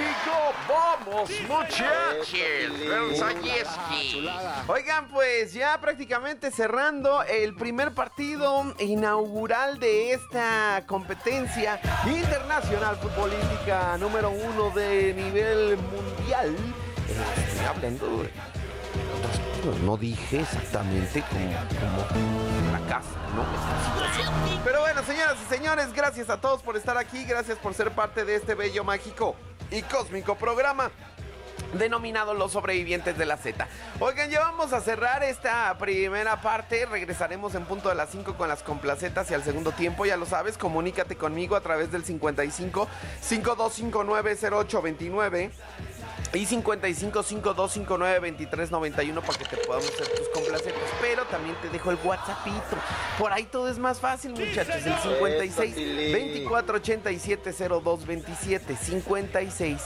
México! ¡Vamos, muchachos! Oigan, pues ya prácticamente cerrando el primer partido inaugural de esta competencia internacional futbolística número 1 de nivel mundial. Hablando de... No dije exactamente como la casa, ¿no? Pero bueno, señoras y señores, gracias a todos por estar aquí, gracias por ser parte de este bello, mágico y cósmico programa denominado Los Sobrevivientes de la Z. Oigan, ya vamos a cerrar esta primera parte. Regresaremos en punto de las 5 con las complacetas y al segundo tiempo, ya lo sabes, comunícate conmigo a través del 55 5259 0829 y 55 5259 2391 para que te podamos hacer tus complacetas. Pero también te dejo el WhatsAppito. Por ahí todo es más fácil, muchachos. El 56 24 87 02 27. 56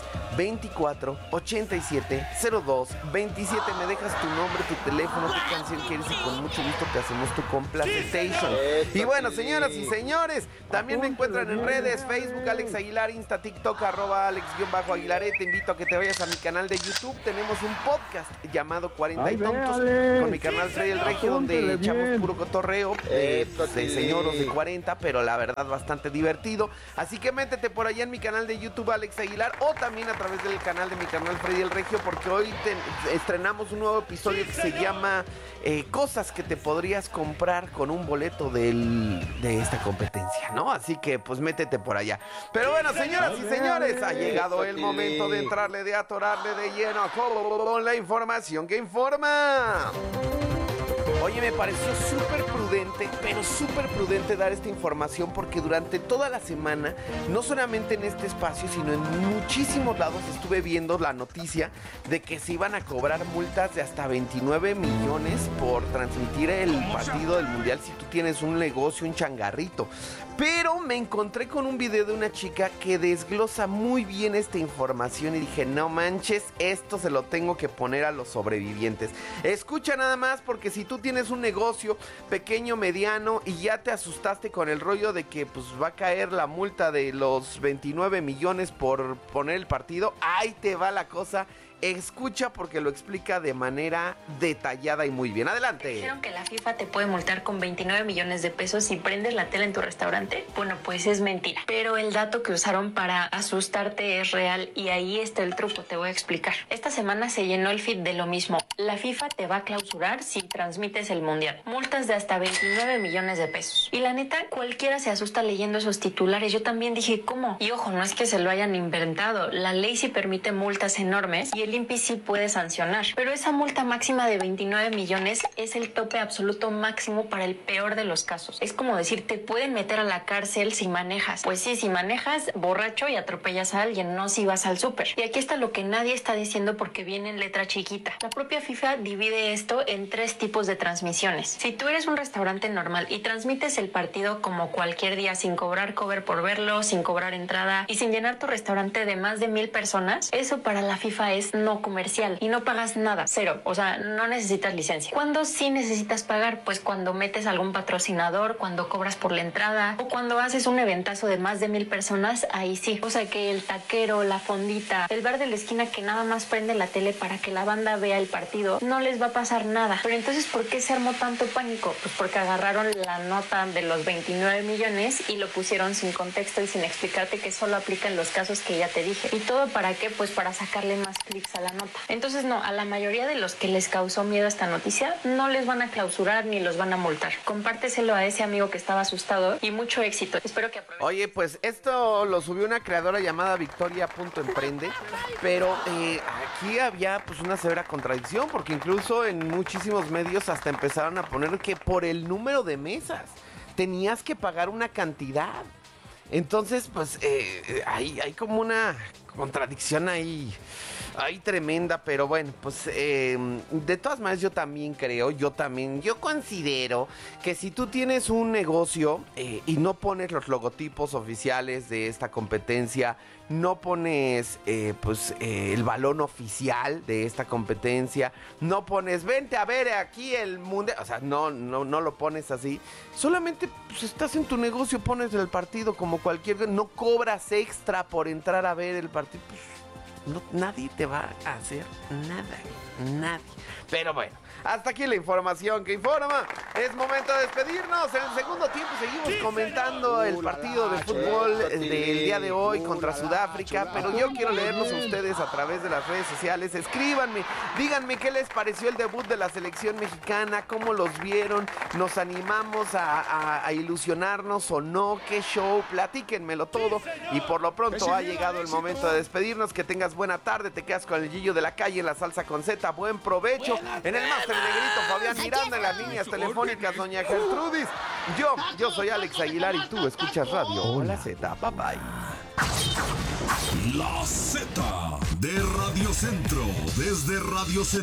24 87 02 27. Me dejas tu nombre, tu teléfono, qué canción quieres y con mucho gusto te hacemos tu complacetation. Y bueno, señoras y señores, también me encuentran en redes: Facebook, Alex Aguilar, Insta, TikTok, @Alex_Aguilaré. Te invito a que te vayas a mi canal de YouTube. Tenemos un podcast llamado 40 y Tontos con mi canal Freddy el Regio, donde echamos puro cotorreo de señoros de 40, pero la verdad bastante divertido. Así que métete por allá en mi canal de YouTube Alex Aguilar, o también a través del canal de mi canal Freddy el Regio, porque hoy estrenamos un nuevo episodio que se llama Cosas que te podrías comprar con un boleto de esta competencia, ¿no? Así que pues métete por allá. Pero bueno, señoras y señores, ha llegado el momento de entrarle, de atorarle de lleno con la información que informa. Oye, me pareció súper prudente, pero súper prudente dar esta información, porque durante toda la semana, no solamente en este espacio, sino en muchísimos lados, estuve viendo la noticia de que se iban a cobrar multas de hasta 29 millones por transmitir el partido del Mundial si tú tienes un negocio, un changarrito. Pero me encontré con un video de una chica que desglosa muy bien esta información y dije, no manches, esto se lo tengo que poner a los sobrevivientes. Escucha nada más, porque si tú tienes un negocio pequeño, mediano, y ya te asustaste con el rollo de que pues va a caer la multa de los 29 millones por poner el partido, ahí te va la cosa. Escucha, porque lo explica de manera detallada y muy bien. Adelante. ¿Dijeron que la FIFA te puede multar con 29 millones de pesos si prendes la tele en tu restaurante? Bueno, pues es mentira. Pero el dato que usaron para asustarte es real, y ahí está el truco, te voy a explicar. Esta semana se llenó el feed de lo mismo. La FIFA te va a clausurar si transmites el Mundial. Multas de hasta 29 millones de pesos. Y la neta, cualquiera se asusta leyendo esos titulares. Yo también dije, ¿cómo? Y ojo, no es que se lo hayan inventado. La ley sí permite multas enormes y el INPI sí puede sancionar, pero esa multa máxima de 29 millones es el tope absoluto máximo para el peor de los casos. Es como decir, te pueden meter a la cárcel si manejas. Pues sí, si manejas borracho y atropellas a alguien, no si vas al súper. Y aquí está lo que nadie está diciendo, porque viene en letra chiquita. La propia FIFA divide esto en 3 tipos de transmisiones. Si tú eres un restaurante normal y transmites el partido como cualquier día, sin cobrar cover por verlo, sin cobrar entrada y sin llenar tu restaurante de más de 1,000 personas, eso para la FIFA es no comercial y no pagas nada, cero, o sea, no necesitas licencia. ¿Cuándo sí necesitas pagar? Pues cuando metes algún patrocinador, cuando cobras por la entrada, o cuando haces un eventazo de más de 1,000 personas, ahí sí. O sea, que el taquero, la fondita, el bar de la esquina que nada más prende la tele para que la banda vea el partido, no les va a pasar nada. Pero entonces, ¿por qué se armó tanto pánico? Pues porque agarraron la nota de los 29 millones y lo pusieron sin contexto y sin explicarte que solo aplica en los casos que ya te dije. ¿Y todo para qué? Pues para sacarle más clics a la nota. Entonces no, a la mayoría de los que les causó miedo esta noticia no les van a clausurar ni los van a multar. Compárteselo a ese amigo que estaba asustado y mucho éxito. Espero que aprovechen. Oye, pues esto lo subió una creadora llamada Victoria.emprende, pero aquí había pues una severa contradicción, porque incluso en muchísimos medios hasta empezaron a poner que por el número de mesas tenías que pagar una cantidad. Entonces, pues hay como una contradicción ahí tremenda, pero bueno, pues de todas maneras yo considero que si tú tienes un negocio y no pones los logotipos oficiales de esta competencia, no pones el balón oficial de esta competencia, no pones, vente a ver aquí el mundial, o sea, no lo pones así, solamente pues, estás en tu negocio, pones el partido como cualquier, no cobras extra por entrar a ver el partido, pues nadie te va a hacer nada, nadie. Pero bueno, hasta aquí la información que informa. Es momento de despedirnos. En el segundo tiempo seguimos comentando el partido de fútbol del día de hoy contra Sudáfrica, pero yo quiero leerlos a ustedes a través de las redes sociales. Escríbanme, díganme qué les pareció el debut de la selección mexicana, cómo los vieron, nos animamos a ilusionarnos o no, qué show, platíquenmelo todo. Y por lo pronto ha llegado el momento de despedirnos. Que tengas buena tarde, te quedas con el Gillo de la calle en la salsa con Z. Buen provecho. En el máster negrito Fabián Miranda, en las líneas telefónicas doña Gertrudis. Yo soy Alex Aguilar y tú escuchas Radio La Z. Bye bye. La Z de Radio Centro, desde Radio Centro.